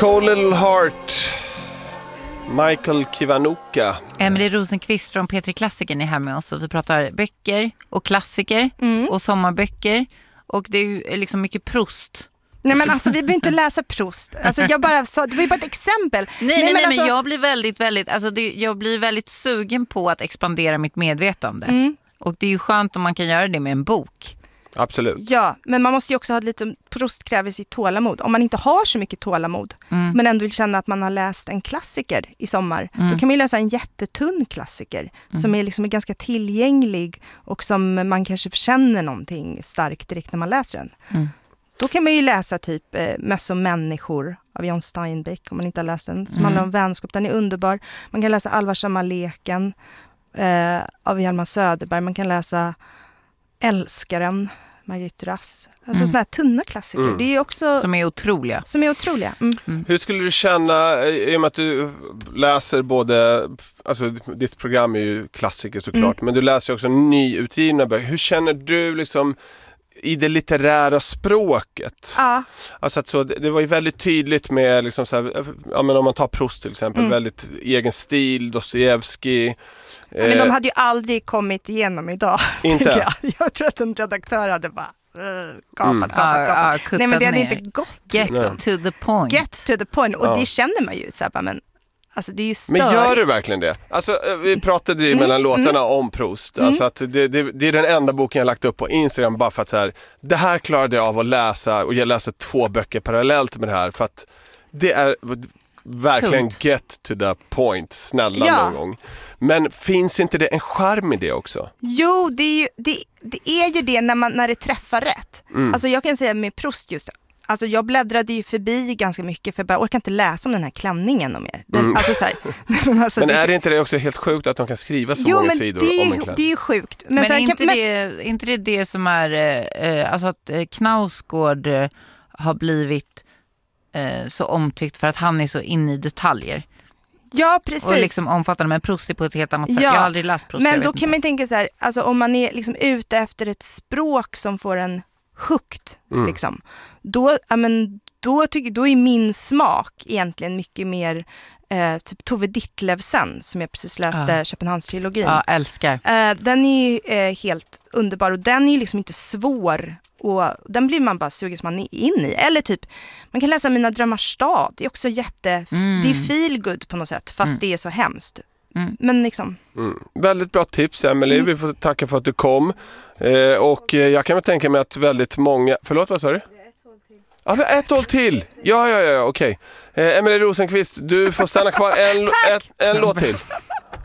Cold Little Heart, Michael Kiwanuka. Emelie Rosenqvist från P3 Klassiker är här med oss och vi pratar böcker och klassiker och sommarböcker och det är ju liksom mycket Proust. Nej men alltså vi behöver inte läsa Proust. Alltså jag bara sa, det var ju bara ett exempel. Nej, men jag blir väldigt alltså jag blir väldigt sugen på att expandera mitt medvetande. Och det är ju skönt om man kan göra det med en bok. Absolut. Ja, men man måste ju också ha lite, Proust kräver sitt tålamod. Om man inte har så mycket tålamod men ändå vill känna att man har läst en klassiker i sommar, då kan man ju läsa en jättetunn klassiker som är liksom ganska tillgänglig och som man kanske känner någonting starkt direkt när man läser den. Då kan man ju läsa typ Möss och människor av John Steinbeck om man inte har läst den, som handlar om vänskap. Den är underbar. Man kan läsa Allvarsamma leken av Hjalmar Söderberg. Man kan läsa Älskaren, Margit Rass. Alltså sådana här tunna klassiker. Det är också som är otroliga. Hur skulle du känna i och med att du läser både, alltså ditt program är ju klassiker såklart, men du läser också nyutgivna böcker. Hur känner du liksom i det litterära språket? Ja. Alltså att så, det var ju väldigt tydligt med liksom så här, ja, men om man tar Proust till exempel, väldigt egen stil, Dostojevskij. Men de hade ju aldrig kommit igenom idag. Inte? Jag tror att en redaktör hade bara kapat. Nej men det hade inte gått. Get to the point. Och det känner man ju så här, men alltså det är ju störigt. Men gör du verkligen det? Alltså vi pratade ju mellan låtarna om Proust. Alltså att det är den enda boken jag lagt upp på Instagram bara för att så här, det här klarade jag av att läsa och jag läser 2 böcker parallellt med det här för att det är verkligen get to the point, snälla någon gång. Men finns inte det en charm i det också? Jo, det är ju det när det träffar rätt. Alltså jag kan säga med Proust just det. Alltså jag bläddrade ju förbi ganska mycket för jag orkar inte läsa om den här klänningen om mer. Alltså så här, men är det inte det också helt sjukt att de kan skriva så många sidor om en klänning? Det är ju sjukt. Men inte det som är alltså att Knausgård har blivit så omtyckt för att han är så inne i detaljer. Ja, precis. Och liksom omfattande, men Proust är på ett helt annat sätt. Jag har aldrig läst Proust. Men då kan man tänka så här, alltså om man är liksom ute efter ett språk som får en hukt, liksom, då är min smak egentligen mycket mer typ Tove Ditlevsen som jag precis läste Köpenhamnstrilogin. Ja, älskar. Den är helt underbar och den är liksom inte svår och den blir man bara sugen som man är in i. Eller typ, man kan läsa Mina drömmars stad. Det är också det är feel good på något sätt, fast det är så hemskt. Men liksom. Väldigt bra tips, Emelie. Vi får tacka för att du kom. Och jag kan väl tänka mig att väldigt många... Förlåt, vad sa du? Ja, vi har 1 år till. Ja, okej. Emelie Rosenqvist, du får stanna kvar en låt till.